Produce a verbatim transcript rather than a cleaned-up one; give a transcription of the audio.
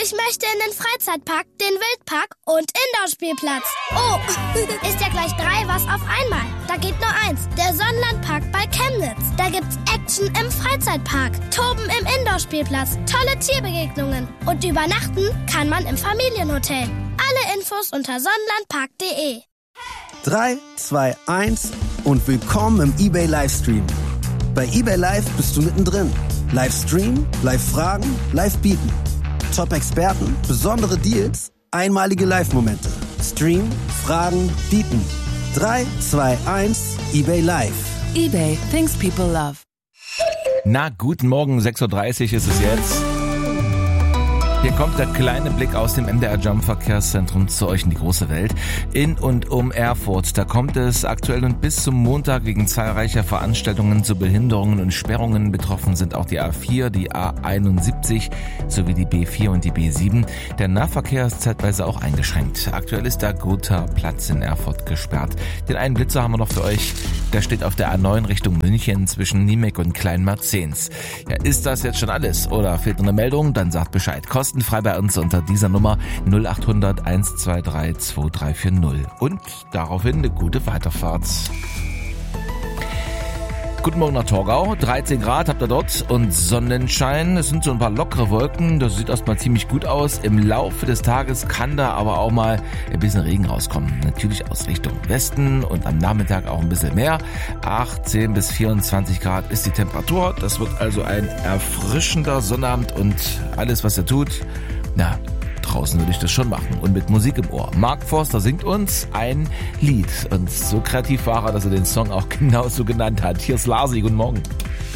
ich möchte in den Freizeitpark, den Wildpark und Indoor-Spielplatz. Oh, ist ja gleich drei was auf einmal. Da geht nur eins, der Sonnenlandpark bei Chemnitz. Da gibt's Action im Freizeitpark, Toben im Indoor-Spielplatz, tolle Tierbegegnungen und übernachten kann man im Familienhotel. Alle Infos unter sonnenlandpark punkt de. drei, zwei, eins und willkommen im eBay Livestream. Bei eBay Live bist du mittendrin. Livestream, Live-Fragen, Live-Bieten. Top-Experten, besondere Deals, einmalige Live-Momente. Stream, Fragen, Bieten. drei, zwei, eins, eBay Live. eBay, things people love. Na, guten Morgen, sechs Uhr dreißig ist es jetzt. Hier kommt der kleine Blick aus dem M D R Jump Verkehrszentrum zu euch in die große Welt. In und um Erfurt, da kommt es aktuell und bis zum Montag wegen zahlreicher Veranstaltungen zu Behinderungen und Sperrungen. Betroffen sind auch die A vier, die A einundsiebzig sowie die B vier und die B sieben. Der Nahverkehr ist zeitweise auch eingeschränkt. Aktuell ist der Gotha Platz in Erfurt gesperrt. Den einen Blitzer haben wir noch für euch. Der steht auf der A neun Richtung München zwischen Niemek und Kleinmarzens. Ja, ist das jetzt schon alles oder fehlt noch eine Meldung? Dann sagt Bescheid. Kostenfrei bei uns unter dieser Nummer null acht hundert eins zwei drei zwei drei vier null. Und daraufhin eine gute Weiterfahrt. Guten Morgen nach Torgau. dreizehn Grad habt ihr dort und Sonnenschein. Es sind so ein paar lockere Wolken. Das sieht erstmal ziemlich gut aus. Im Laufe des Tages kann da aber auch mal ein bisschen Regen rauskommen. Natürlich aus Richtung Westen und am Nachmittag auch ein bisschen mehr. achtzehn bis vierundzwanzig Grad ist die Temperatur. Das wird also ein erfrischender Sonnabend und alles, was ihr tut, na, draußen würde ich das schon machen und mit Musik im Ohr. Mark Forster singt uns ein Lied und so kreativ war er, dass er den Song auch genauso genannt hat. Hier ist Larsi, guten Morgen.